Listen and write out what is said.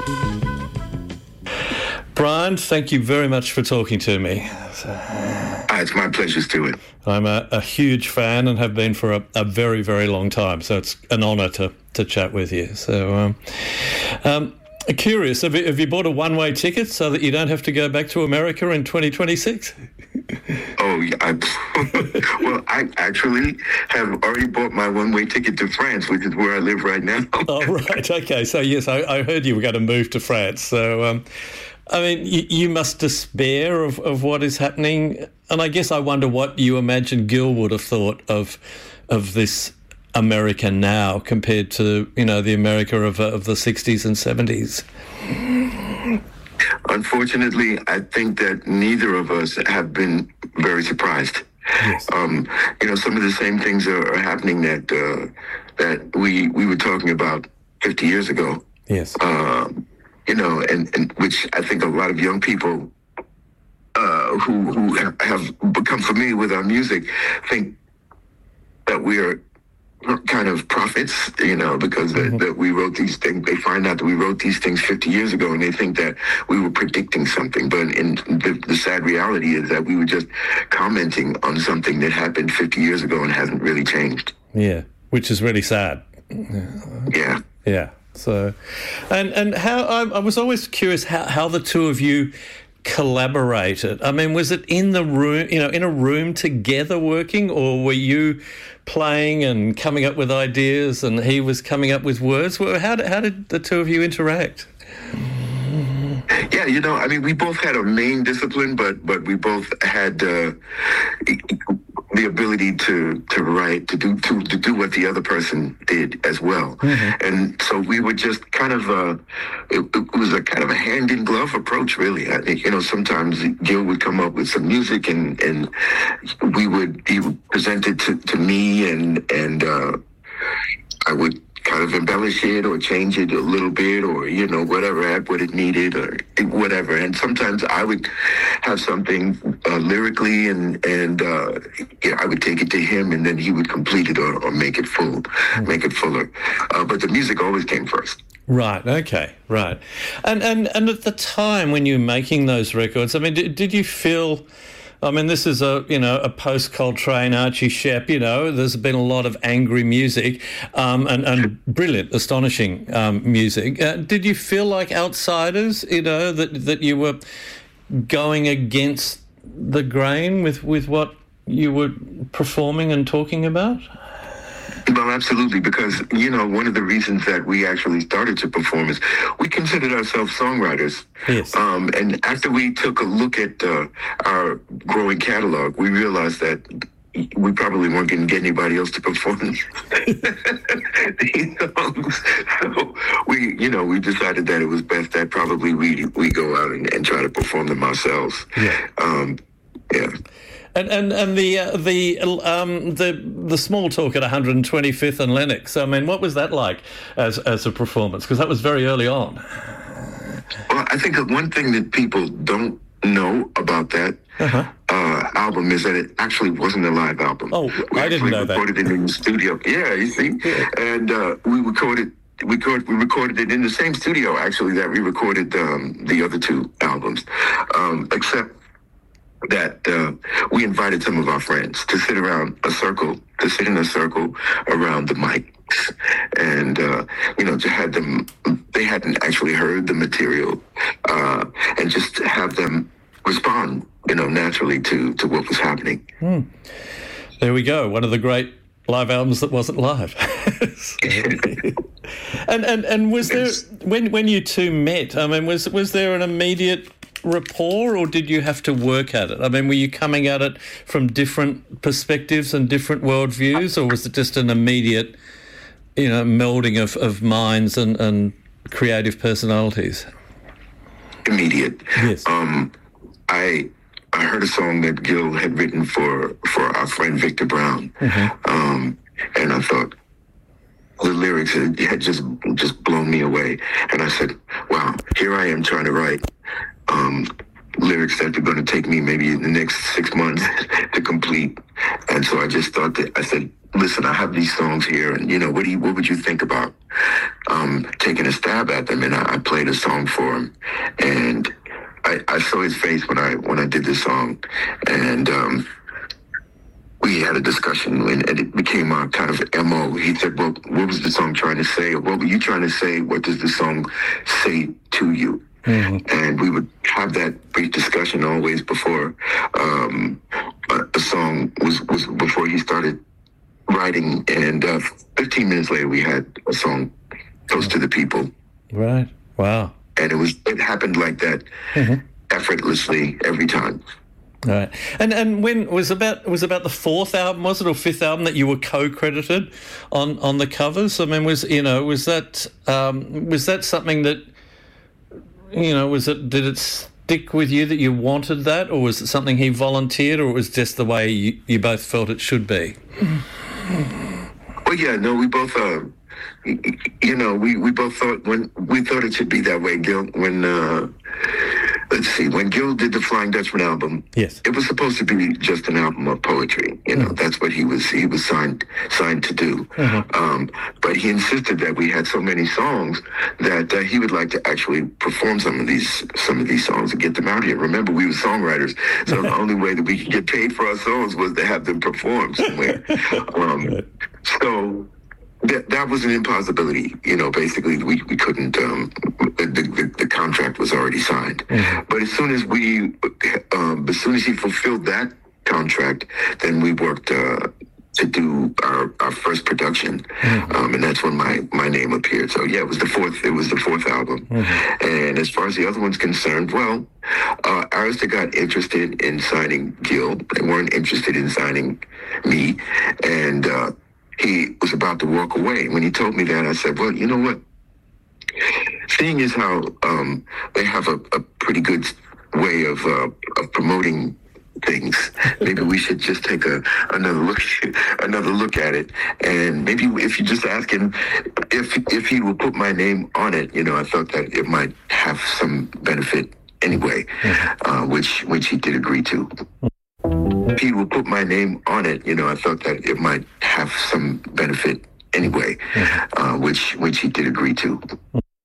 Brian, thank you very much for talking to me. It's my pleasure, Stuart. I'm a huge fan and have been for a very, very long time, so it's an honour to chat with you. So, curious, have you bought a one-way ticket so that you don't have to go back to America in 2026? Oh, yeah. Well, I actually have already bought my one-way ticket to France, which is where I live right now. Oh, right. Okay. So, yes, I heard you were going to move to France. So, I mean, you must despair of what is happening. And I guess I wonder what you imagine Gil would have thought of this America now compared to, the America of the 60s and 70s. Unfortunately, I think that neither of us have been very surprised. Yes. Some of the same things are happening that we were talking about 50 years ago. Yes. And which I think a lot of young people who have become familiar with our music think that we are kind of prophets, because that we wrote these things. They find out that we wrote these things 50 years ago, and they think that we were predicting something. But the sad reality is that we were just commenting on something that happened 50 years ago and hasn't really changed. Yeah, which is really sad. Yeah. Yeah. So, and how I was always curious how the two of you collaborated. I mean, was it in the room, in a room together working, or were you playing and coming up with ideas and he was coming up with words? How did the two of you interact? Yeah, we both had a main discipline, but we both had the ability to write, to do what the other person did as well. Mm-hmm. And so we would just kind of, it was a kind of a hand-in-glove approach, really. I think, sometimes Gil would come up with some music and he would present it to me and I would kind of embellish it or change it a little bit or, whatever, add what it needed or whatever. And sometimes I would have something lyrically and I would take it to him and then he would complete it or make it full, make it fuller. But the music always came first. Right. Okay. Right. And at the time when you were making those records, I mean, did you feel... I mean, this is a post-Coltrane, Archie Shepp, there's been a lot of angry music and brilliant, astonishing music. Did you feel like outsiders, that you were going against the grain with what you were performing and talking about? Well, absolutely, because, one of the reasons that we actually started to perform is we considered ourselves songwriters. Yes. And after we took a look at our growing catalog, we realized that we probably weren't going to get anybody else to perform these songs. So we decided that it was best that probably we go out and try to perform them ourselves. Yeah. Yeah. And the small talk at 125th and Lenox. I mean, what was that like as a performance? Because that was very early on. Well, I think that one thing that people don't know about that album is that it actually wasn't a live album. Oh, I didn't know that. We recorded it in the studio. Yeah, you see, and we recorded it in the same studio actually that we recorded the other two albums, except that we invited some of our friends to sit in a circle around the mics and, to have them, they hadn't actually heard the material, and just have them respond, naturally to what was happening. There we go. One of the great live albums that wasn't live. and was there, when you two met, I mean, was there an immediate rapport, or did you have to work at it? I mean, were you coming at it from different perspectives and different worldviews, or was it just an immediate, melding of minds and creative personalities? Immediate. Yes. I heard a song that Gil had written for our friend Victor Brown, and I thought the lyrics had just blown me away, and I said, "Wow, here I am trying to write." Lyrics that are going to take me maybe in the next 6 months to complete. And so I just thought that, I said, listen, I have these songs here, and, what would you think about taking a stab at them? And I played a song for him, and I saw his face when I did this song, and we had a discussion, and it became our kind of MO. He said, well, what was the song trying to say? Or what were you trying to say? What does the song say to you? Mm-hmm. And we would have that brief discussion always before a song was before he started writing. And 15 minutes later, we had a song, Close to the People. Right. Wow. And it happened like that, mm-hmm. effortlessly every time. Right, and when was about the fourth album, was it, or fifth album that you were co-credited on the covers? I mean, was that something that, did it stick with you that you wanted that, or was it something he volunteered, or it was just the way you both felt it should be? Well, yeah, no, we both we both thought we thought it should be that way, Gil. When Gil did the Flying Dutchman album, yes, it was supposed to be just an album of poetry. Mm-hmm. That's what he was signed to do. Mm-hmm. But he insisted that we had so many songs that he would like to actually perform some of these songs and get them out here. Remember, we were songwriters, so the only way that we could get paid for our songs was to have them performed somewhere. So that was an impossibility. Basically, we couldn't. The contract was already signed. Mm-hmm. But as soon as he fulfilled that contract, then we worked to do our first production, mm-hmm. And that's when my name appeared. So yeah, it was the fourth album. Mm-hmm. And as far as the other one's concerned, well, Arista got interested in signing Gil. They weren't interested in signing me, and he was about to walk away. When he told me that, I said, well, you know what? Seeing as how they have a pretty good way of promoting things, maybe we should just take another look at it. And maybe if you just ask him if he will put my name on it, I thought that it might have some benefit anyway, which he did agree to. If he will put my name on it, I thought that it might have some benefit anyway, which he did agree to.